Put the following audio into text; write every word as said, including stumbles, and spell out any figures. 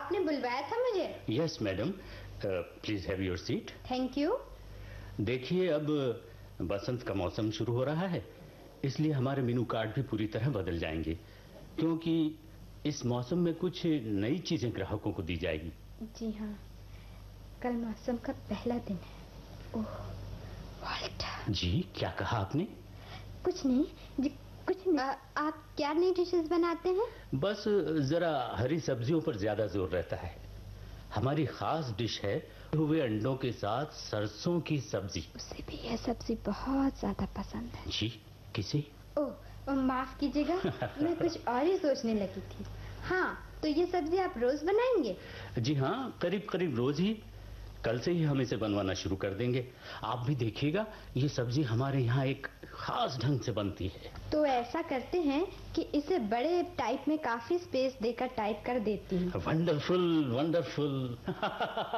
आपने बुलवाया था मुझे? Yes madam, please have your seat. Thank you. देखिए, अब बसंत का मौसम शुरू हो रहा है, इसलिए हमारे मेनू कार्ड भी पूरी तरह बदल जाएंगे, क्योंकि इस मौसम में कुछ नई चीजें ग्राहकों को दी जाएगी। जी हाँ, कल मौसम का पहला दिन है। ओह वॉल्टर। जी, क्या कहा आपने? कुछ नहीं जी, कुछ नहीं। आ, आप क्या नई डिशेस बनाते हैं? बस जरा हरी सब्जियों पर ज्यादा जोर रहता है। हमारी खास डिश है हुए अंडों के साथ सरसों की सब्जी। उसे भी यह सब्जी बहुत ज्यादा पसंद है। जी, किसे? ओह, माफ कीजिएगा, मैं कुछ और ही सोचने लगी थी। हाँ, तो ये सब्जी आप रोज बनाएंगे? जी हाँ, करीब करीब रोज ही। कल से ही हम इसे बनवाना शुरू कर देंगे। आप भी देखिएगा, ये सब्जी हमारे यहाँ एक खास ढंग से बनती है। तो ऐसा करते हैं कि इसे बड़े टाइप में काफी स्पेस देकर टाइप कर देती हूँ। Wonderful, wonderful.